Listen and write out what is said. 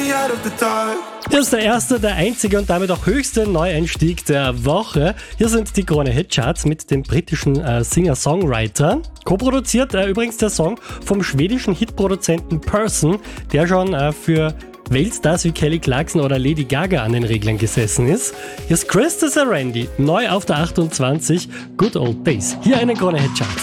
out of the dark. Hier ist der erste, der einzige und damit auch höchste Neueinstieg der Woche. Hier sind die Krone Hit Charts mit dem britischen Singer-Songwriter. Co-produziert übrigens der Song vom schwedischen Hitproduzenten Person, der schon für Weltstars wie Kelly Clarkson oder Lady Gaga an den Reglern gesessen ist. Hier ist Krista Randy, neu auf der 28, Good Old Days. Hier eine Krone Hit Charts.